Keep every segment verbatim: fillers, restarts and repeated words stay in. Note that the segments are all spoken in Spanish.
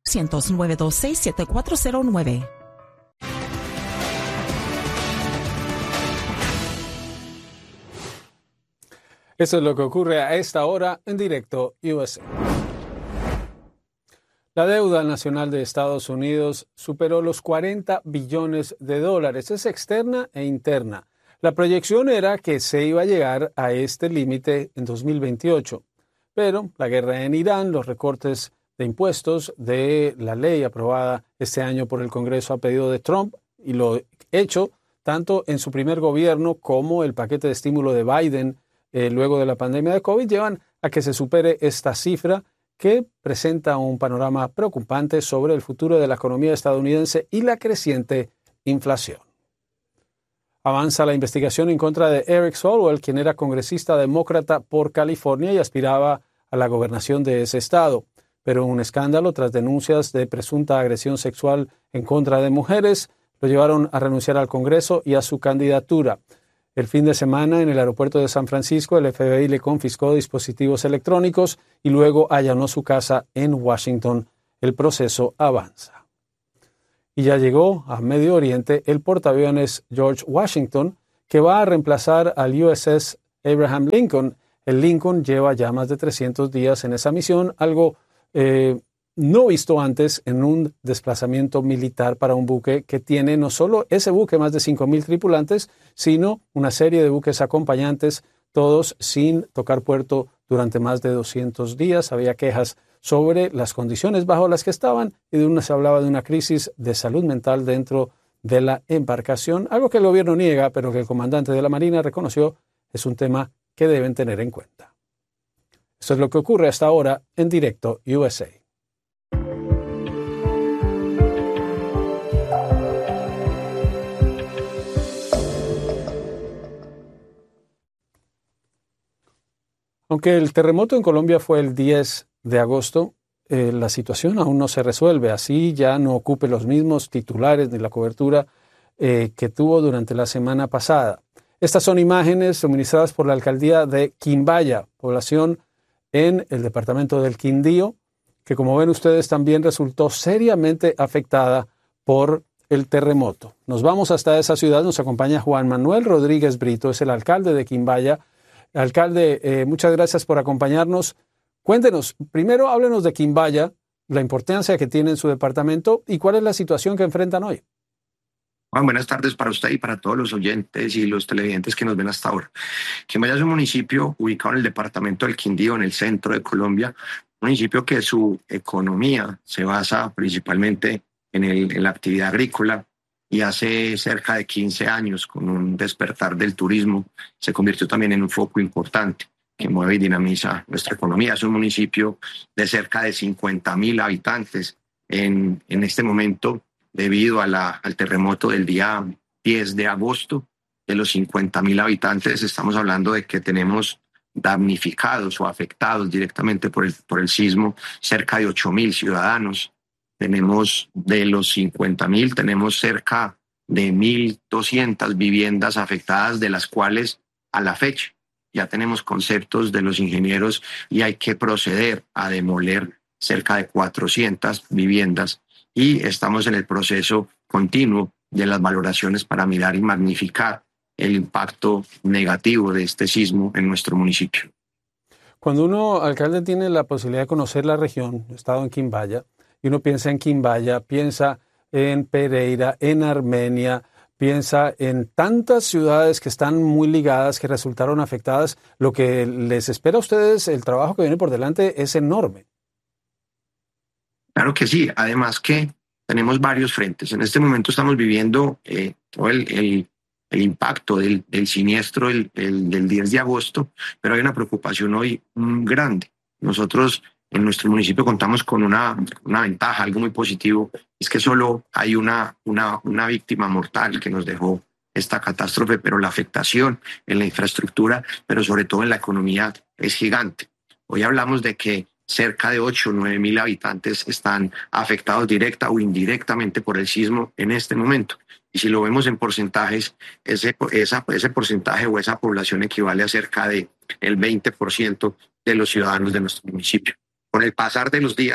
nueve dos seis, siete cuatro cero nueve. Eso es lo que ocurre a esta hora en Directo U S A. La deuda nacional de Estados Unidos superó los cuarenta billones de dólares. Es externa e interna. La proyección era que se iba a llegar a este límite en dos mil veintiocho. Pero la guerra en Irán, los recortes de impuestos de la ley aprobada este año por el Congreso a pedido de Trump y lo hecho tanto en su primer gobierno como el paquete de estímulo de Biden eh, luego de la pandemia de COVID llevan a que se supere esta cifra que presenta un panorama preocupante sobre el futuro de la economía estadounidense y la creciente inflación. Avanza la investigación en contra de Eric Swalwell, quien era congresista demócrata por California y aspiraba a la gobernación de ese estado. Pero un escándalo tras denuncias de presunta agresión sexual en contra de mujeres lo llevaron a renunciar al Congreso y a su candidatura. El fin de semana, en el aeropuerto de San Francisco, el F B I le confiscó dispositivos electrónicos y luego allanó su casa en Washington. El proceso avanza. Y ya llegó a Medio Oriente el portaaviones George Washington, que va a reemplazar al U S S Abraham Lincoln. El Lincoln lleva ya más de trescientos días en esa misión, algo eh, no visto antes en un desplazamiento militar para un buque que tiene no solo ese buque más de cinco mil tripulantes, sino una serie de buques acompañantes, todos sin tocar puerto durante más de doscientos días. Había quejas sobre las condiciones bajo las que estaban y de una se hablaba de una crisis de salud mental dentro de la embarcación, algo que el gobierno niega, pero que el comandante de la Marina reconoció es un tema que deben tener en cuenta. Esto es lo que ocurre hasta ahora en Directo U S A. Aunque el terremoto en Colombia fue el diez de agosto, eh, la situación aún no se resuelve. Así ya no ocupe los mismos titulares ni la cobertura eh, que tuvo durante la semana pasada. Estas son imágenes suministradas por la alcaldía de Quimbaya, población en el departamento del Quindío, que como ven ustedes también resultó seriamente afectada por el terremoto. Nos vamos hasta esa ciudad, nos acompaña Juan Manuel Rodríguez Brito, es el alcalde de Quimbaya. Alcalde, eh, muchas gracias por acompañarnos. Cuéntenos, primero háblenos de Quimbaya, la importancia que tiene en su departamento y cuál es la situación que enfrentan hoy. Juan, buenas tardes para usted y para todos los oyentes y los televidentes que nos ven hasta ahora. Quimbaya es un municipio ubicado en el departamento del Quindío, en el centro de Colombia, un municipio que su economía se basa principalmente en, el, en la actividad agrícola. Y hace cerca de quince años, con un despertar del turismo, se convirtió también en un foco importante que mueve y dinamiza nuestra economía. Es un municipio de cerca de cincuenta mil habitantes en, en este momento, debido a la, al terremoto del día diez de agosto. De los cincuenta mil habitantes, estamos hablando de que tenemos damnificados o afectados directamente por el, por el sismo cerca de ocho mil ciudadanos. Tenemos de los cincuenta mil, tenemos cerca de mil doscientas viviendas afectadas, de las cuales a la fecha ya tenemos conceptos de los ingenieros y hay que proceder a demoler cerca de cuatrocientas viviendas y estamos en el proceso continuo de las valoraciones para mirar y magnificar el impacto negativo de este sismo en nuestro municipio. Cuando uno, alcalde, tiene la posibilidad de conocer la región, he estado en Quimbaya, y uno piensa en Quimbaya, piensa en Pereira, en Armenia, piensa en tantas ciudades que están muy ligadas, que resultaron afectadas. Lo que les espera a ustedes, el trabajo que viene por delante, es enorme. Claro que sí, además que tenemos varios frentes. En este momento estamos viviendo eh, todo el, el, el impacto del, del siniestro del, el, del diez de agosto, pero hay una preocupación hoy mm, grande. Nosotros en nuestro municipio contamos con una, una ventaja, algo muy positivo, es que solo hay una, una, una víctima mortal que nos dejó esta catástrofe, pero la afectación en la infraestructura, pero sobre todo en la economía, es gigante. Hoy hablamos de que cerca de ocho o nueve mil habitantes están afectados directa o indirectamente por el sismo en este momento. Y si lo vemos en porcentajes, ese, esa, ese porcentaje o esa población equivale a cerca del veinte por ciento de los ciudadanos de nuestro municipio. Con el pasar de los días,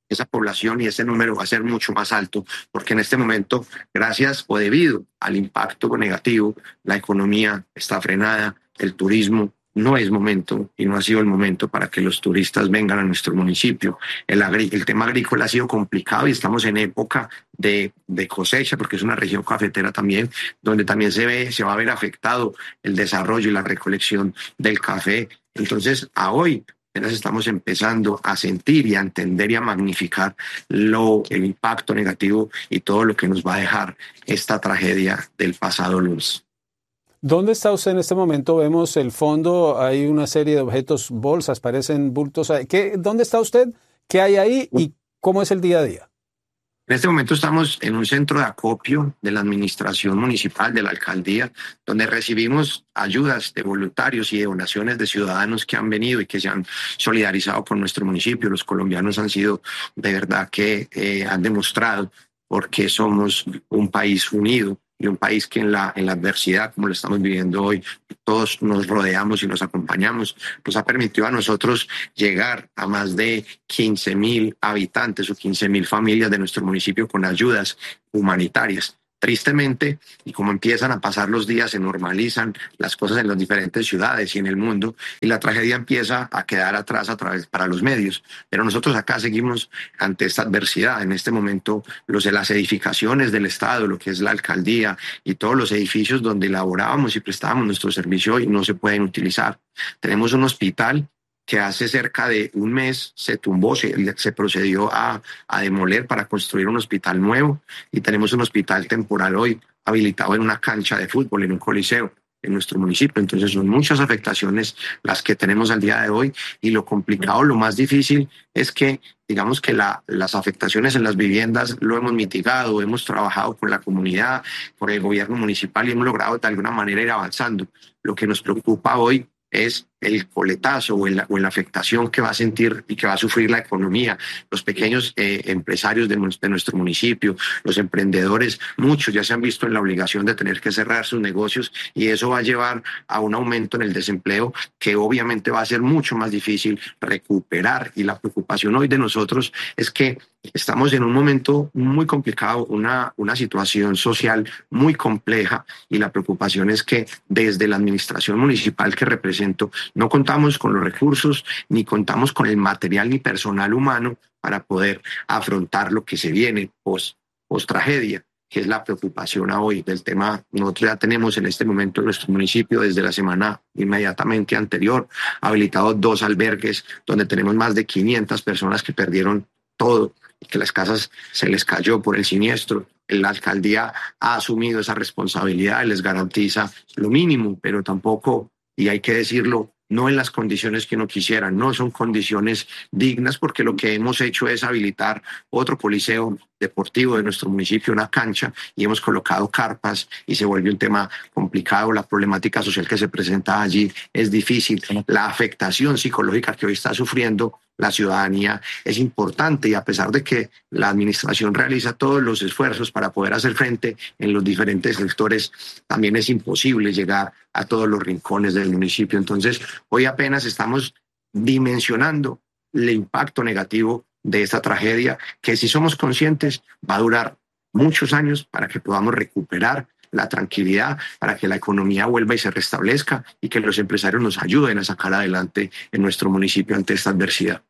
esa población y ese número va a ser mucho más alto, porque en este momento, gracias o debido al impacto negativo, la economía está frenada, el turismo no es momento y no ha sido el momento para que los turistas vengan a nuestro municipio. El, agri- el tema agrícola ha sido complicado y estamos en época de, de cosecha, porque es una región cafetera también, donde también se ve, se va a ver afectado el desarrollo y la recolección del café. Entonces, a hoy apenas estamos empezando a sentir y a entender y a magnificar lo, el impacto negativo y todo lo que nos va a dejar esta tragedia del pasado lunes. ¿Dónde está usted en este momento? Vemos el fondo, hay una serie de objetos, bolsas, parecen bultos. ¿Qué, ¿Dónde está usted? ¿Qué hay ahí y cómo es el día a día? En este momento estamos en un centro de acopio de la administración municipal, de la alcaldía, donde recibimos ayudas de voluntarios y de donaciones de ciudadanos que han venido y que se han solidarizado con nuestro municipio. Los colombianos han sido de verdad que eh, han demostrado por qué somos un país unido y un país que en la, en la adversidad, como lo estamos viviendo hoy, todos nos rodeamos y nos acompañamos, nos ha permitido a nosotros llegar a más de quince mil habitantes o quince mil familias de nuestro municipio con ayudas humanitarias. Tristemente, y como empiezan a pasar los días, se normalizan las cosas en las diferentes ciudades y en el mundo, y la tragedia empieza a quedar atrás a través para los medios. Pero nosotros acá seguimos ante esta adversidad. En este momento, los de las edificaciones del Estado, lo que es la alcaldía y todos los edificios donde elaborábamos y prestábamos nuestro servicio hoy no se pueden utilizar. Tenemos un hospital que hace cerca de un mes se tumbó, se, se procedió a, a demoler para construir un hospital nuevo, y tenemos un hospital temporal hoy habilitado en una cancha de fútbol, en un coliseo en nuestro municipio. Entonces son muchas afectaciones las que tenemos al día de hoy, y lo complicado, lo más difícil es que digamos que la, las afectaciones en las viviendas lo hemos mitigado, hemos trabajado con la comunidad, con el gobierno municipal y hemos logrado de alguna manera ir avanzando. Lo que nos preocupa hoy es el coletazo o, el, o la afectación que va a sentir y que va a sufrir la economía, los pequeños eh, empresarios de, de nuestro municipio, los emprendedores. Muchos ya se han visto en la obligación de tener que cerrar sus negocios, y eso va a llevar a un aumento en el desempleo que obviamente va a ser mucho más difícil recuperar. Y la preocupación hoy de nosotros es que estamos en un momento muy complicado, una, una situación social muy compleja, y la preocupación es que desde la administración municipal que represento no contamos con los recursos, ni contamos con el material ni personal humano para poder afrontar lo que se viene post, post tragedia, que es la preocupación a hoy del tema. Nosotros ya tenemos en este momento en nuestro municipio, desde la semana inmediatamente anterior, habilitados dos albergues donde tenemos más de quinientas personas que perdieron todo y que las casas se les cayó por el siniestro. La alcaldía ha asumido esa responsabilidad y les garantiza lo mínimo, pero tampoco, y hay que decirlo, no en las condiciones que uno quisiera, no son condiciones dignas, porque lo que hemos hecho es habilitar otro coliseo deportivo de nuestro municipio, una cancha, y hemos colocado carpas, y se vuelve un tema complicado. La problemática social que se presenta allí es difícil. La afectación psicológica que hoy está sufriendo la ciudadanía es importante, y a pesar de que la administración realiza todos los esfuerzos para poder hacer frente en los diferentes sectores, también es imposible llegar a todos los rincones del municipio. Entonces, hoy apenas estamos dimensionando el impacto negativo de esta tragedia, que si somos conscientes va a durar muchos años para que podamos recuperar la tranquilidad, para que la economía vuelva y se restablezca, y que los empresarios nos ayuden a sacar adelante en nuestro municipio ante esta adversidad.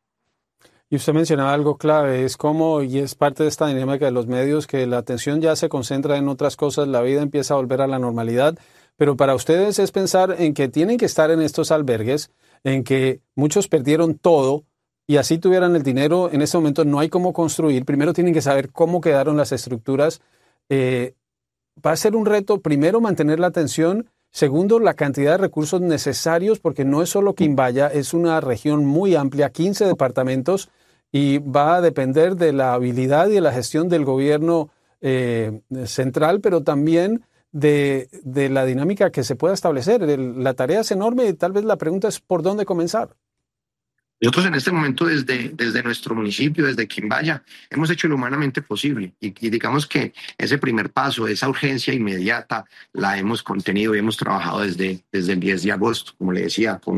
Y usted mencionaba algo clave, es como, y es parte de esta dinámica de los medios, que la atención ya se concentra en otras cosas, la vida empieza a volver a la normalidad, pero para ustedes es pensar en que tienen que estar en estos albergues, en que muchos perdieron todo, y así tuvieran el dinero. En este momento no hay cómo construir. Primero tienen que saber cómo quedaron las estructuras. Eh, va a ser un reto, primero, mantener la atención. Segundo, la cantidad de recursos necesarios, porque no es solo Quimbaya, es una región muy amplia, quince departamentos, y va a depender de la habilidad y de la gestión del gobierno eh, central, pero también de, de la dinámica que se pueda establecer. El, la tarea es enorme, y tal vez la pregunta es por dónde comenzar. Nosotros en este momento desde, desde nuestro municipio, desde Quimbaya, hemos hecho lo humanamente posible, y, y digamos que ese primer paso, esa urgencia inmediata, la hemos contenido y hemos trabajado desde, desde el diez de agosto, como le decía, con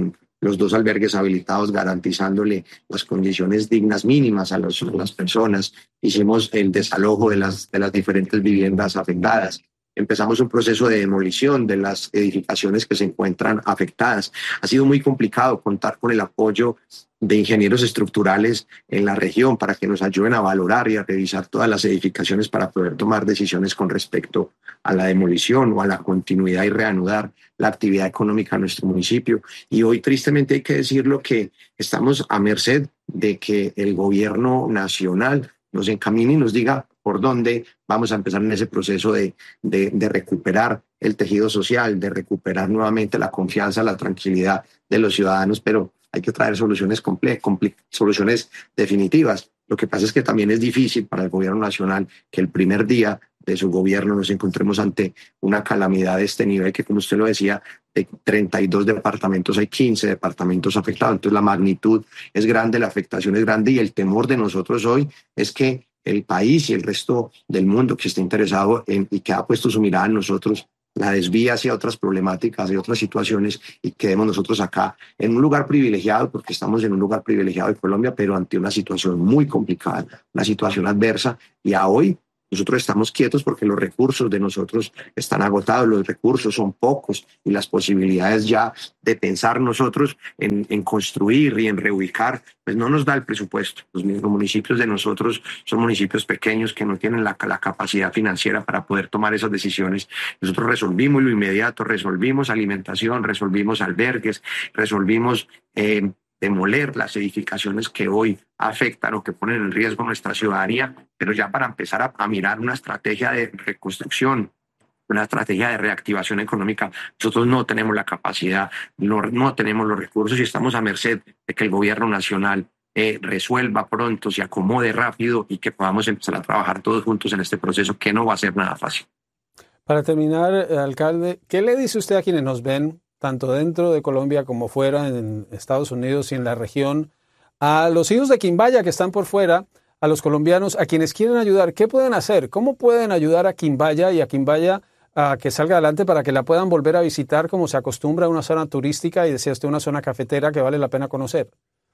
los dos albergues habilitados, garantizándole las condiciones dignas mínimas a, los, a las personas. Hicimos el desalojo de las, de las diferentes viviendas afectadas. Empezamos un proceso de demolición de las edificaciones que se encuentran afectadas. Ha sido muy complicado contar con el apoyo de ingenieros estructurales en la región para que nos ayuden a valorar y a revisar todas las edificaciones para poder tomar decisiones con respecto a la demolición o a la continuidad y reanudar la actividad económica en nuestro municipio. Y hoy, tristemente, hay que decirlo que estamos a merced de que el gobierno nacional nos encamine y nos diga por dónde vamos a empezar en ese proceso de, de, de recuperar el tejido social, de recuperar nuevamente la confianza, la tranquilidad de los ciudadanos, pero hay que traer soluciones comple- comple- soluciones definitivas. Lo que pasa es que también es difícil para el gobierno nacional que el primer día de su gobierno nos encontremos ante una calamidad de este nivel, que como usted lo decía, de treinta y dos departamentos hay quince departamentos afectados. Entonces la magnitud es grande, la afectación es grande y el temor de nosotros hoy es que el país y el resto del mundo que está interesado en, y que ha puesto su mirada en nosotros la desvía hacia otras problemáticas, hacia otras situaciones y quedemos nosotros acá en un lugar privilegiado, porque estamos en un lugar privilegiado de Colombia, pero ante una situación muy complicada, una situación adversa, y a hoy nosotros estamos quietos porque los recursos de nosotros están agotados, los recursos son pocos y las posibilidades ya de pensar nosotros en, en construir y en reubicar, pues no nos da el presupuesto. Los mismos municipios de nosotros son municipios pequeños que no tienen la, la capacidad financiera para poder tomar esas decisiones. Nosotros resolvimos lo inmediato, resolvimos alimentación, resolvimos albergues, resolvimos eh, demoler las edificaciones que hoy afectan o que ponen en riesgo nuestra ciudadanía, pero ya para empezar a, a mirar una estrategia de reconstrucción, una estrategia de reactivación económica, nosotros no tenemos la capacidad, no, no tenemos los recursos y estamos a merced de que el gobierno nacional eh, resuelva pronto, se acomode rápido y que podamos empezar a trabajar todos juntos en este proceso, que no va a ser nada fácil. Para terminar, alcalde, ¿qué le dice usted a quienes nos ven, tanto dentro de Colombia como fuera, en Estados Unidos y en la región, a los hijos de Quimbaya que están por fuera, a los colombianos, a quienes quieren ayudar? ¿Qué pueden hacer? ¿Cómo pueden ayudar a Quimbaya y a Quimbaya a que salga adelante para que la puedan volver a visitar como se acostumbra a una zona turística y, decía usted, una zona cafetera que vale la pena conocer?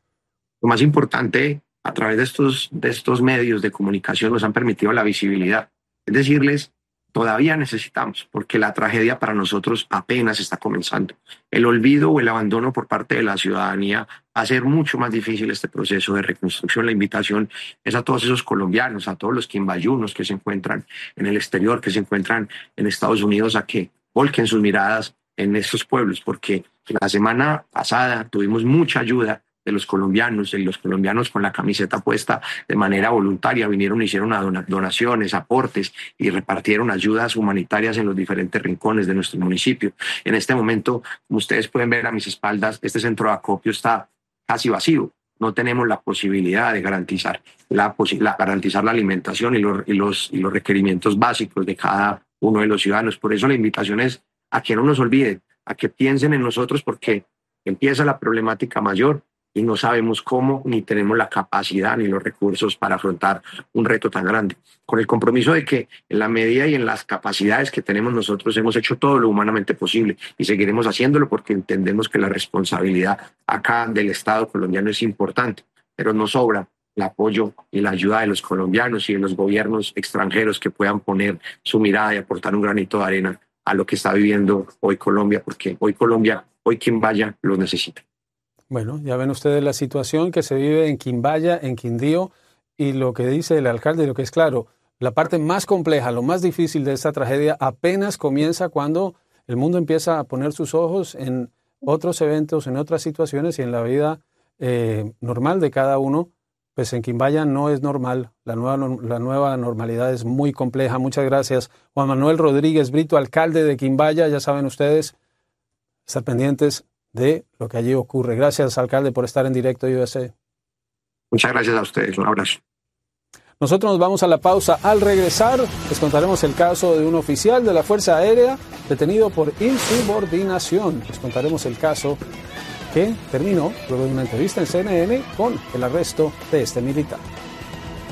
Lo más importante, a través de estos, de estos medios de comunicación nos han permitido la visibilidad. Es decirles, todavía necesitamos, porque la tragedia para nosotros apenas está comenzando. El olvido o el abandono por parte de la ciudadanía va a hacer mucho más difícil este proceso de reconstrucción. La invitación es a todos esos colombianos, a todos los quimbayunos que se encuentran en el exterior, que se encuentran en Estados Unidos, a que volquen sus miradas en estos pueblos, porque la semana pasada tuvimos mucha ayuda de los colombianos, y los colombianos con la camiseta puesta de manera voluntaria vinieron, hicieron donaciones, aportes y repartieron ayudas humanitarias en los diferentes rincones de nuestro municipio. En este momento, como ustedes pueden ver a mis espaldas, este centro de acopio está casi vacío. No tenemos la posibilidad de garantizar la, la, garantizar la alimentación y los, y, los, y los requerimientos básicos de cada uno de los ciudadanos. Por eso la invitación es a que no nos olviden, a que piensen en nosotros, porque empieza la problemática mayor y no sabemos cómo, ni tenemos la capacidad ni los recursos para afrontar un reto tan grande. Con el compromiso de que en la medida y en las capacidades que tenemos nosotros hemos hecho todo lo humanamente posible y seguiremos haciéndolo, porque entendemos que la responsabilidad acá del Estado colombiano es importante, pero nos sobra el apoyo y la ayuda de los colombianos y de los gobiernos extranjeros que puedan poner su mirada y aportar un granito de arena a lo que está viviendo hoy Colombia, porque hoy Colombia, hoy Quimbaya lo necesita. Bueno, ya ven ustedes la situación que se vive en Quimbaya, en Quindío, y lo que dice el alcalde, lo que es claro, la parte más compleja, lo más difícil de esta tragedia apenas comienza cuando el mundo empieza a poner sus ojos en otros eventos, en otras situaciones y en la vida eh, normal de cada uno. Pues en Quimbaya no es normal, la nueva, la nueva normalidad es muy compleja. Muchas gracias, Juan Manuel Rodríguez Brito, alcalde de Quimbaya. Ya saben ustedes, estar pendientes de lo que allí ocurre. Gracias, alcalde, por estar en directo U S A. Muchas gracias a ustedes. Un abrazo. Nosotros nos vamos a la pausa. Al regresar, les contaremos el caso de un oficial de la Fuerza Aérea detenido por insubordinación. Les contaremos el caso que terminó luego de una entrevista en C N N con el arresto de este militar.